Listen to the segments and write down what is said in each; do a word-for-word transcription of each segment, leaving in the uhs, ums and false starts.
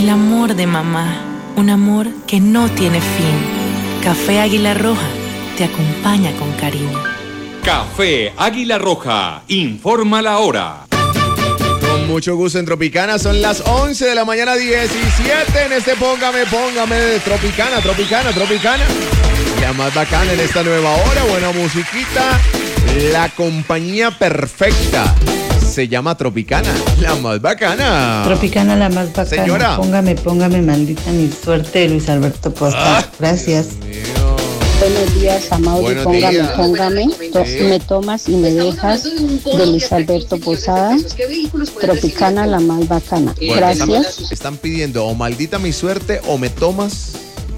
El amor de mamá, un amor que no tiene fin. Café Águila Roja te acompaña con cariño. Café Águila Roja, informa la hora. Con mucho gusto en Tropicana, son las once de la mañana diecisiete en este Póngame, Póngame de Tropicana, Tropicana, Tropicana. La más bacana en esta nueva hora, buena musiquita, la compañía perfecta. Se llama Tropicana, la más bacana. Tropicana, la más bacana. Señora. Póngame, póngame, maldita mi suerte, Luis Alberto Costa. Ah, Gracias. Buenos días, Amaury. Buenos Póngame, días. póngame. To- Sí. Me tomas y me dejas de Luis Alberto Posada. Tropicana, la más bacana. Bueno, Gracias. Están, están pidiendo o maldita mi suerte, o me tomas,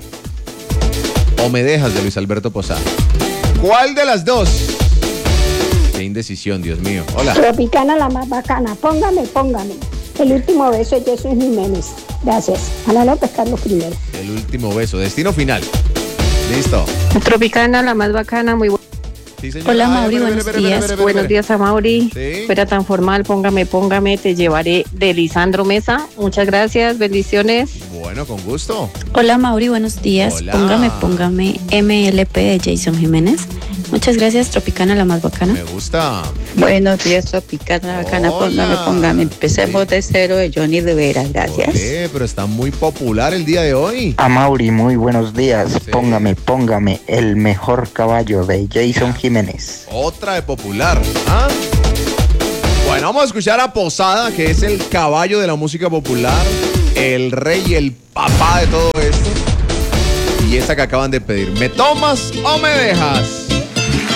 o me dejas de Luis Alberto Posada. ¿Cuál de las dos? Qué indecisión, Dios mío. Hola. Tropicana, la más bacana. Póngame, póngame. El último beso de Jesús Jiménez. Gracias. Ana López, Carlos primero. El último beso, destino final. Listo. Tropicana, la más bacana, muy buena. Sí, señora. Hola, Ay, Mauri, espere, buenos espere, espere, días. espere, espere, Buenos espere. días a Mauri. Sí. Fuera tan formal, póngame, póngame, te llevaré de Lisandro Mesa. Muchas gracias, bendiciones. Bueno, con gusto. Hola, Mauri, buenos días. Hola. Póngame, póngame M L P de Jason Jiménez. Muchas gracias, Tropicana, la más bacana. Me gusta. Buenos días, Tropicana, bacana, Hola. póngame, póngame. Empecemos de cero de Johnny Rivera, gracias. Oye, pero está muy popular el día de hoy. A Mauri, muy buenos días. Sí. Póngame, póngame el mejor caballo de Jason Jiménez. Otra de popular. ¿Ah? Bueno, vamos a escuchar a Posada, que es el caballo de la música popular, el rey y el papá de todo esto. Y esta que acaban de pedir, ¿me tomas o me dejas?